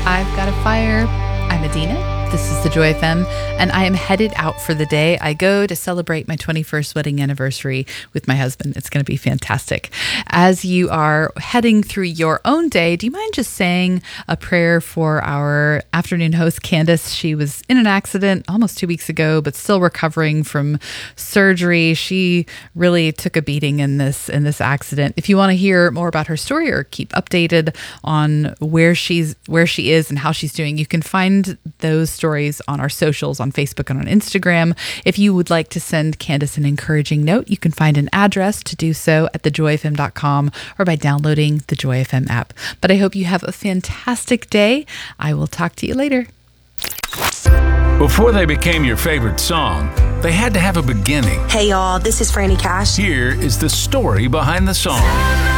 I've got a fire. I'm Adina. This is the Joy FM, and I am headed out for the day. I go to celebrate my 21st wedding anniversary with my husband. It's going to be fantastic. As you are heading through your own day, do you mind just saying a prayer for our afternoon host, Candace? She was in an accident almost 2 weeks ago, but still recovering from surgery. She really took a beating in this accident. If you want to hear more about her story or keep updated on where she is and how she's doing, you can find those stories on our socials, on Facebook and on Instagram. If you would like to send Candace an encouraging note, you can find an address to do so at thejoyfm.com or by downloading the Joy FM app. But I hope you have a fantastic day. I will talk to you later. Before they became your favorite song, they had to have a beginning. Hey y'all, this is Franny Cash. Here is the story behind the song.